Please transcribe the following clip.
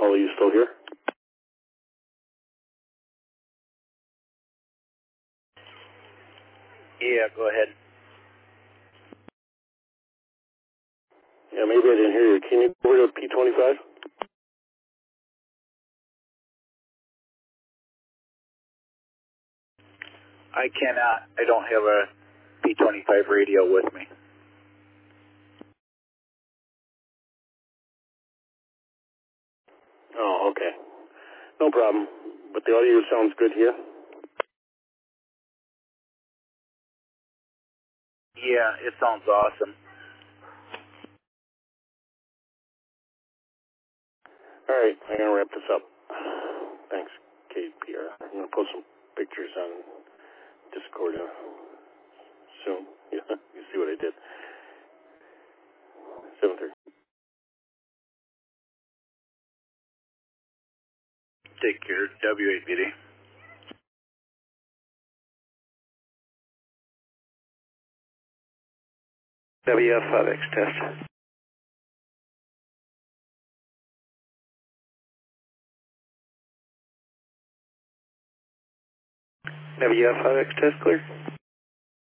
Are you still here? Yeah, go ahead. Yeah, maybe I didn't hear you. Can you go over to P25? I cannot. I don't have a P25 radio with me. Oh, okay. No problem. But the audio sounds good here? Yeah, it sounds awesome. All right, I'm going to wrap this up. Thanks, KPR. I'm going to post some pictures on Discord soon. Yeah, you see what I did. 7:30. Take care. W8BD. WF5X test. WF5X test clear.